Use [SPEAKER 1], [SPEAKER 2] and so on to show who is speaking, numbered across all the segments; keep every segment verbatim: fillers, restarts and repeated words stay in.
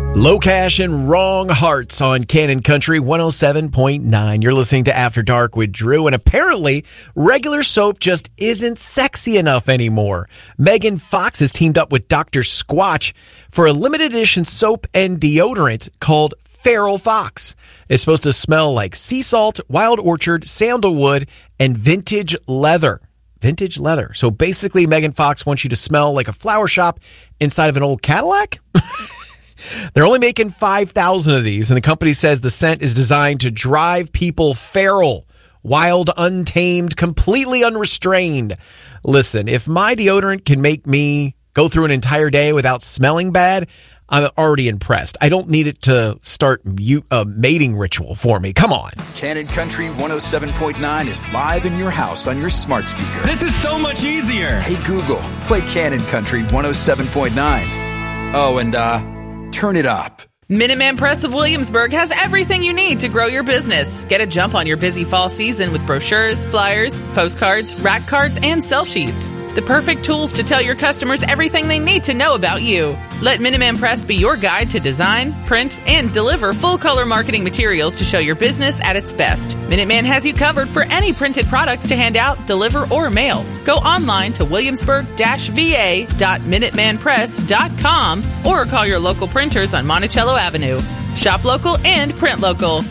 [SPEAKER 1] Low Cash and Wrong Hearts on Cannon Country one oh seven point nine. You're listening to After Dark with Drew, and apparently regular soap just isn't sexy enough anymore. Megan Fox has teamed up with Doctor Squatch for a limited edition soap and deodorant called Feral Fox. It's supposed to smell like sea salt, wild orchard, sandalwood, and vintage leather. Vintage leather. So basically, Megan Fox wants you to smell like a flower shop inside of an old Cadillac? They're only making five thousand of these, and the company says the scent is designed to drive people feral, wild, untamed, completely unrestrained. Listen, if my deodorant can make me go through an entire day without smelling bad, I'm already impressed. I don't need it to start a mating ritual for me. Come on.
[SPEAKER 2] Cannon Country one oh seven point nine is live in your house on your smart speaker.
[SPEAKER 3] This is so much easier.
[SPEAKER 2] Hey, Google, play Cannon Country one oh seven point nine. Oh, and, uh... turn it up.
[SPEAKER 4] Minuteman Press of Williamsburg has everything you need to grow your business. Get a jump on your busy fall season with brochures, flyers, postcards, rack cards, and sell sheets. The perfect tools to tell your customers everything they need to know about you. Let Minuteman Press be your guide to design, print, and deliver full-color marketing materials to show your business at its best. Minuteman has you covered for any printed products to hand out, deliver, or mail. Go online to williamsburg dash v a dot minuteman press dot com or call your local printers on Monticello Avenue. Shop local and print local.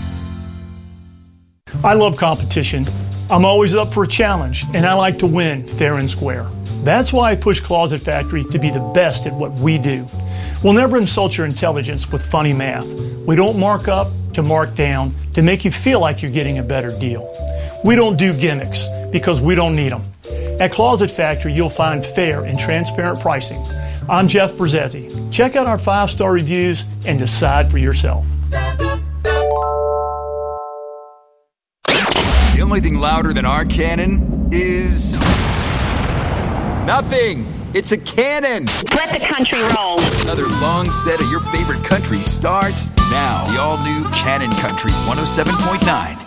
[SPEAKER 5] I love competition. I'm always up for a challenge, and I like to win fair and square. That's why I push Closet Factory to be the best at what we do. We'll never insult your intelligence with funny math. We don't mark up to mark down to make you feel like you're getting a better deal. We don't do gimmicks because we don't need them. At Closet Factory, you'll find fair and transparent pricing. I'm Jeff Brazzetti. Check out our five-star reviews and decide for yourself.
[SPEAKER 2] The only thing louder than our cannon is nothing. It's a cannon.
[SPEAKER 6] Let the country roll.
[SPEAKER 2] Another long set of your favorite country starts now. The all-new Cannon Country one oh seven point nine.